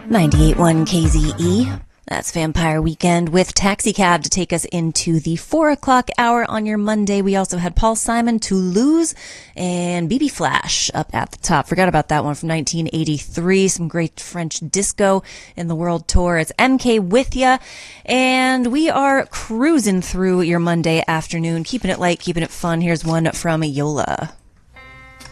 98.1 KZE. That's Vampire Weekend with Taxi Cab to take us into the 4 o'clock hour on your Monday. We also had Paul Simon, Toulouse, and BB Flash up at the top. Forgot about that one from 1983. Some great French disco in the world tour. It's MK with ya. And we are cruising through your Monday afternoon, keeping it light, keeping it fun. Here's one from Yola.